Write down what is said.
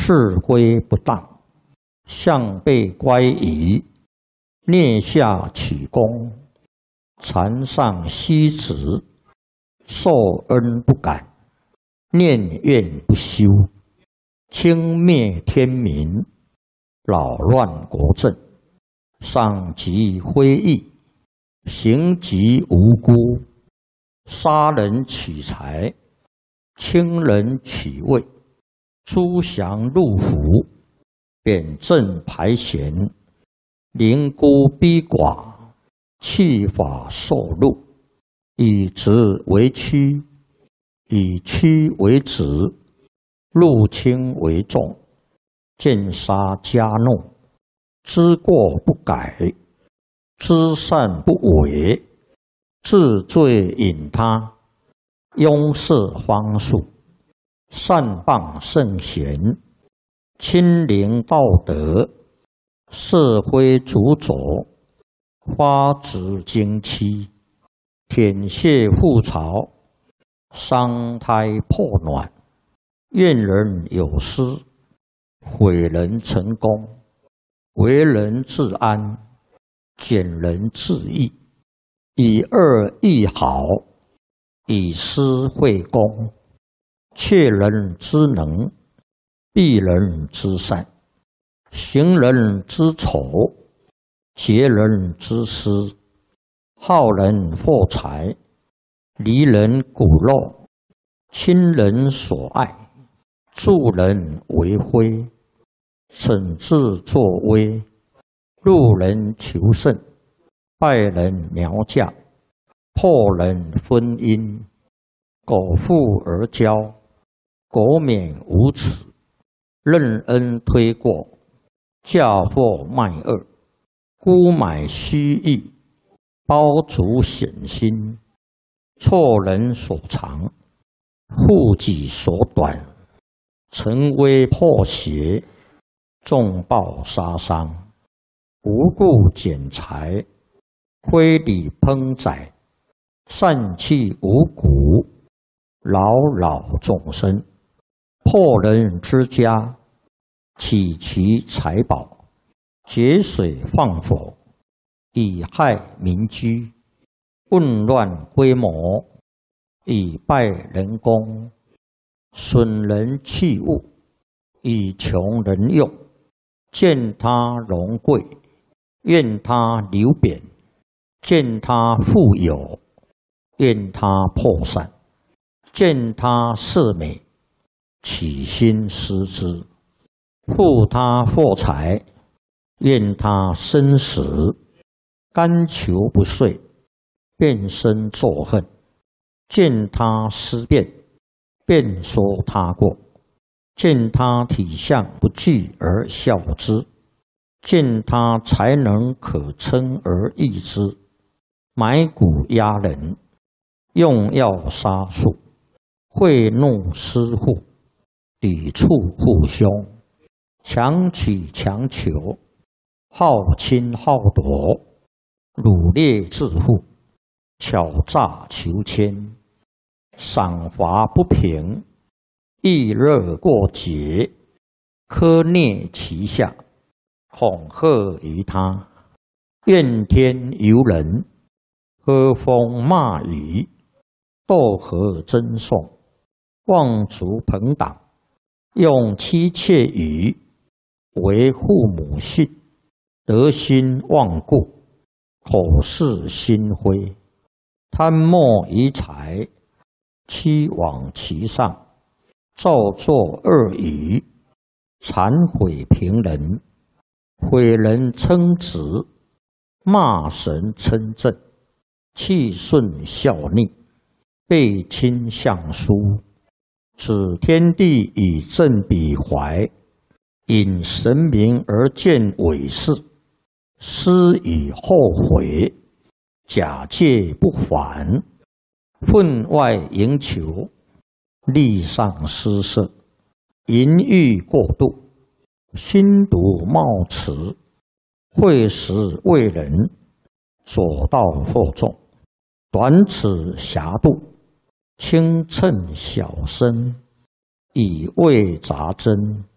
是非不当，向背乖疑，蹑下取功，禅上虚执，受恩不感，念怨不休，轻蔑天民，扰乱国政，伤及非义，行及无辜，杀人取财，轻人取位，诸降入伏，贬正排贤，凌孤逼寡，弃法受禄，以直为曲，以曲为直，入轻为重，见杀加怒，知过不改，知善不为，治罪引他，庸事方术，善谤圣贤，亲临道德，是非主佐，发指经期，舔血覆巢，伤胎破卵，怨人有失，毁人成功，为人自安，减人自益，以恶易好，以私会公，窃人之能，避人之善，行人之丑，劫人之私，好人获财，离人骨肉，亲人所爱，助人为非，惩治作威，入人求胜，败人苗嫁，破人婚姻，苟富而骄，苟免无耻，任恩推过，嫁祸卖恶，沽买虚意，包足险心，错人所长，护己所短，陈威破邪，重暴杀伤，无故减财，非礼烹宰，散弃五谷，扰扰众生，破人之家，起其财宝，节水放火，以害民居，混乱规模，以败人功，损人器物，以穷人用，见他荣贵，怨他流贬，见他富有，怨他破散，见他色美，起心思之，负他获财，怨他生死，甘求不遂，变身作恨，见他思变，便说他过，见他体相不具而笑之，见他才能可称而异之，埋骨压人，用药杀术，贿弄私户，抵触父兄，强取强求，好侵好夺，掳掠致富，巧诈求签，赏罚不平，易热过节，苛虐其下，恐吓于他，怨天尤人，喝风骂雨，斗和争讼，妄族朋党，用妻妾语，为父母训，德心忘故，口是心非，贪墨于财，欺罔其上，造作恶语，残毁平人，毁人称职，骂神称正，气顺效逆，背亲相疏，指天地以正彼怀，引神明而见伪事，思以后悔，假借不还，分外营求，力上失色，淫欲过度，心毒冒迟，会时为人，左道惑众，短尺狭度，轻称小身，以为杂真，